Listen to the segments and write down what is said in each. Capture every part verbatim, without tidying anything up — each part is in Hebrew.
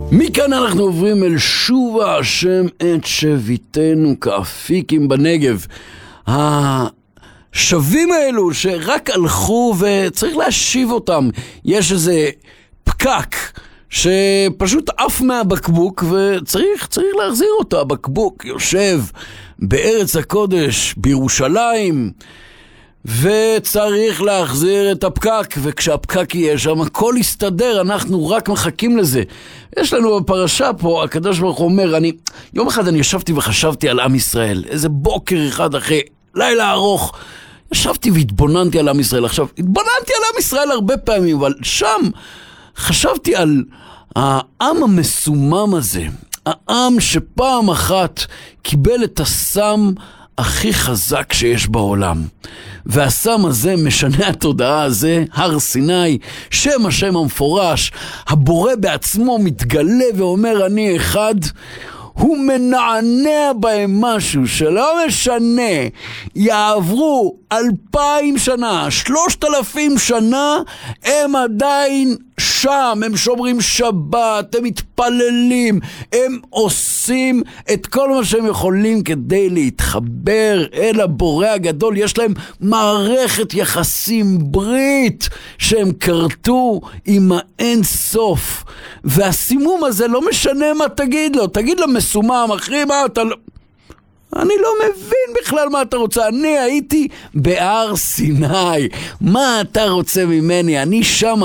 מכאן אנחנו עוברים אל שובה השם את שביתנו כאפיקים בנגב. השבים האלו שרק הלכו וצריך להשיב אותם. יש איזה פקק שפשוט עף מהבקבוק וצריך צריך להחזיר אותו. הבקבוק יושב בארץ הקודש בירושלים וצריך להחזיר את הפקק, וכשהפקק יהיה שם הכל יסתדר, אנחנו רק מחכים לזה. יש לנו בפרשה פה, הקדוש ברוך הוא אומר, אני, יום אחד אני ישבתי וחשבתי על עם ישראל, איזה בוקר אחד אחרי לילה ארוך, ישבתי והתבוננתי על עם ישראל. עכשיו, התבוננתי על עם ישראל הרבה פעמים, אבל שם חשבתי על העם המסומם הזה, העם שפעם אחת קיבל את הסם הכי חזק שיש בעולם, והסם הזה משנה התודעה הזה, הר סיני, שם השם המפורש, הבורא בעצמו מתגלה ואומר אני אחד, הוא מנענע בהם משהו שלא משנה, יעברו אלפיים שנה, שלושת אלפים שנה, הם עדיין שם, הם שומרים שבת, הם מתפללים, הם עושים את כל מה שהם יכולים כדי להתחבר אל הבורא הגדול. יש להם מערכת יחסים, ברית, שהם קרתו עם האין סוף. והסימום הזה לא משנה מה תגיד לו, תגיד לו מסומם, אחרי מה אתה לא... אני לא מבין בכלל מה אתה רוצה. אני הייתי בהר סיני. מה אתה רוצה ממני? אני שם,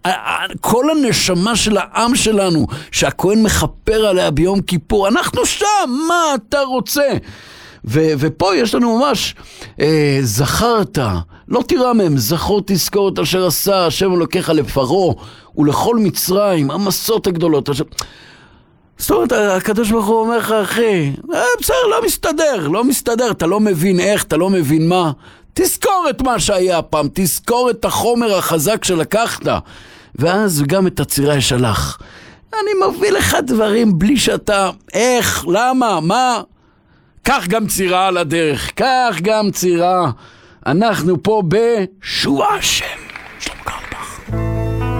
כל הנשמה של העם שלנו, שהכהן מחפר עליה ביום כיפור, אנחנו שם, מה אתה רוצה? ו- ופה יש לנו ממש, אה, זכרת, לא תירא מהם, זכור תזכור את אשר עשה השם אלוקיך לפרעה ולכל מצרים, המסות הגדולות. אשר... זאת אומרת, הקדוש ברוך הוא אומר לך, אחי, בסדר, לא מסתדר, לא מסתדר, אתה לא מבין איך, אתה לא מבין מה. תזכור את מה שהיה פעם, תזכור את החומר החזק שלקחת, ואז גם את הצירה ישלח. אני מביא לך דברים בלי שאתה, איך, למה, מה? כך גם צירה על הדרך, כך גם צירה. אנחנו פה בשובה השם. שלום.